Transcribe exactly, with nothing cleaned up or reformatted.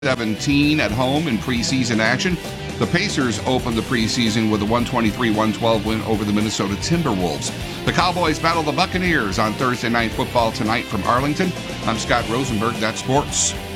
seventeen at home in preseason action. The Pacers opened the preseason with a one twenty-three one twelve win over the Minnesota Timberwolves. The Cowboys battle the Buccaneers on Thursday Night Football tonight from Arlington. I'm Scott Rosenberg. That's sports.